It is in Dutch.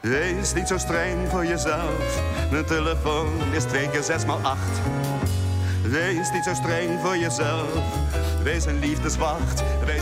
Wees niet zo streng voor jezelf. Mijn telefoon is 2 keer 6 x 8. Wees niet zo streng voor jezelf. Wees een liefdeswacht.